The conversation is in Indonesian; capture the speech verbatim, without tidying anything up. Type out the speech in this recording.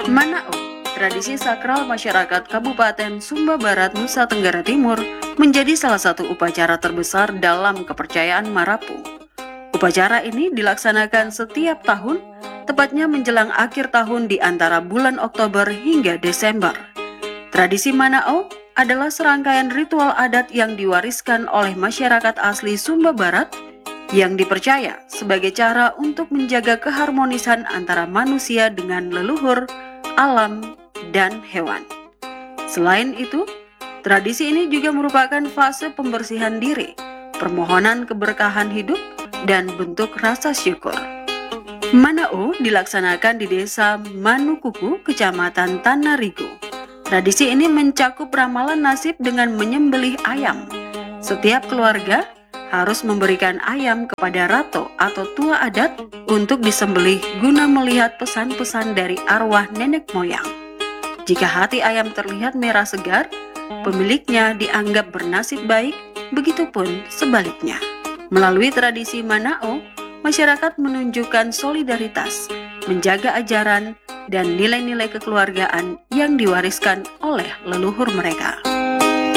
Manao, tradisi sakral masyarakat Kabupaten Sumba Barat, Nusa Tenggara Timur, menjadi salah satu upacara terbesar dalam kepercayaan Marapu. Upacara ini dilaksanakan setiap tahun, tepatnya menjelang akhir tahun di antara bulan Oktober hingga Desember. Tradisi Manao adalah serangkaian ritual adat yang diwariskan oleh masyarakat asli Sumba Barat yang dipercaya sebagai cara untuk menjaga keharmonisan antara manusia dengan leluhur, alam, dan hewan. Selain itu, tradisi ini juga merupakan fase pembersihan diri, permohonan keberkahan hidup, dan bentuk rasa syukur. Manao dilaksanakan di desa Manukuku, Kecamatan Tanarigo. Tradisi ini mencakup ramalan nasib dengan menyembelih ayam. Setiap keluarga harus memberikan ayam kepada rato atau tua adat untuk disembelih guna melihat pesan-pesan dari arwah nenek moyang. Jika hati ayam terlihat merah segar, pemiliknya dianggap bernasib baik, begitupun sebaliknya. Melalui tradisi Manao, masyarakat menunjukkan solidaritas, menjaga ajaran, dan nilai-nilai kekeluargaan yang diwariskan oleh leluhur mereka.